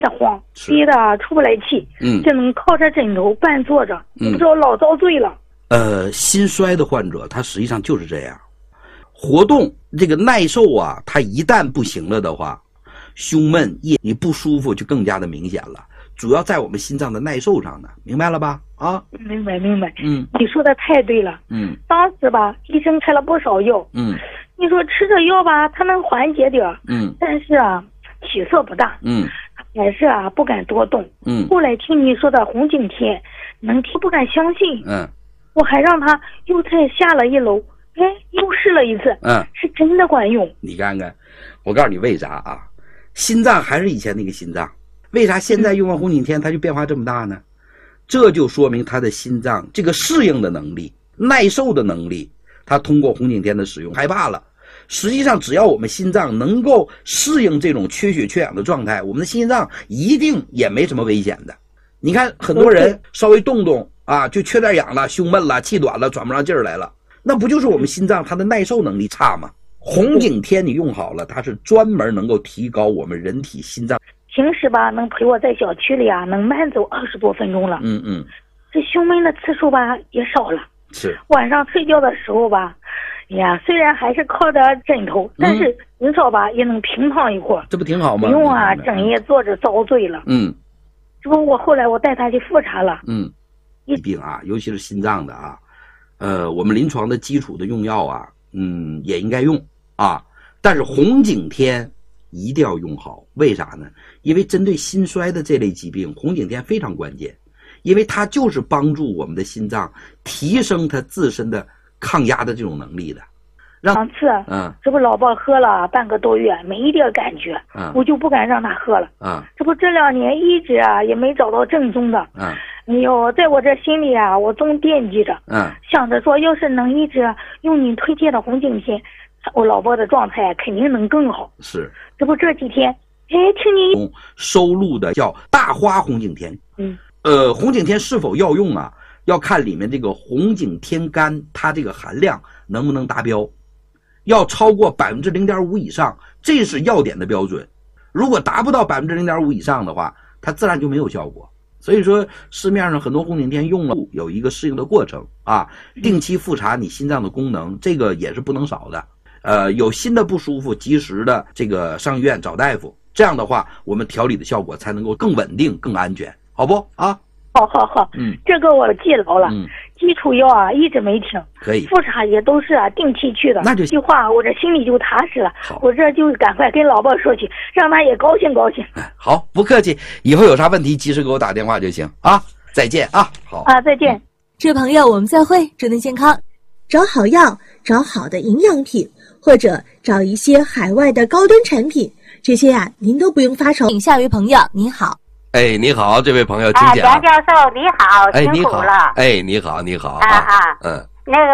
的慌，逼得出不来气，只能靠着枕头半坐着，不知道老遭罪了。 心衰的患者他实际上就是这样，活动这个耐受啊，他一旦不行了的话，胸闷夜你不舒服就更加的明显了，主要在我们心脏的耐受上呢，明白了吧？啊， 明白。你说的太对了。当时吧，医生开了不少药。你说吃这药吧，它能缓解点。但是啊，起色不大。还是啊，不敢多动。后来听你说的红景天，能听不敢相信。我还让他又再下了一楼，又试了一次。是真的管用。 你看看，我告诉你为啥啊？心脏还是以前那个心脏，为啥现在用完红景天它就变化这么大呢？这就说明他的心脏这个适应的能力、耐受的能力，他通过红景天的使用害怕了。实际上只要我们心脏能够适应这种缺血缺氧的状态，我们的心脏一定也没什么危险的。你看很多人稍微动动啊，就缺点氧了，胸闷了，气短了，喘不上劲儿来了，那不就是我们心脏它的耐受能力差吗？红景天你用好了，它是专门能够提高我们人体心脏。 平时吧，能陪我在小区里啊，能慢走20多分钟了。这胸闷的次数吧也少了。 是。 晚上睡觉的时候吧，虽然还是靠着枕头，但是至少吧也能平躺一会儿。 这不挺好吗？ 不用啊，整夜坐着遭罪了。这不我后来我带他去复查了。病啊， 尤其是心脏的啊，我们临床的基础的用药啊，也应该用啊，但是红景天一定要用好。为啥呢？因为针对心衰的这类疾病，红景天非常关键，因为它就是帮助我们的心脏提升它自身的抗压的这种能力的。 上次这不老婆喝了半个多月，没一点感觉，我就不敢让他喝了。这不这2年一直啊也没找到正宗的。在我这心里啊，我总惦记着，想着说要是能一直用您推荐的红景天，我老婆的状态肯定能更好。 是。 这不这几天听你收录的叫大花红景天。红景天是否要用啊，要看里面这个红景天苷它这个含量能不能达标，要超过 0.5% 以上，这是药典的标准。如果达不到 0.5% 以上的话，它自然就没有效果。所以说市面上很多红景天用了有一个适应的过程啊，定期复查你心脏的功能，这个也是不能少的。有新的不舒服及时的这个上医院找大夫，这样的话我们调理的效果才能够更稳定更安全，好不啊？ 好，这个我记牢了。基础药啊一直没停， 可以复查也都是定期去的。 那就这句话我这心里就踏实了。我这就赶快跟老婆说去，让他也高兴高兴。 好，不客气，以后有啥问题及时给我打电话就行啊。再见啊。好啊， 再见。 这位朋友，我们再会，祝您健康。找好药，找好的营养品，或者找一些海外的高端产品，这些您都不用发愁。下一位朋友，您好。 你好，这位朋友，听见蒋教授你好，辛苦了。 你好。 那个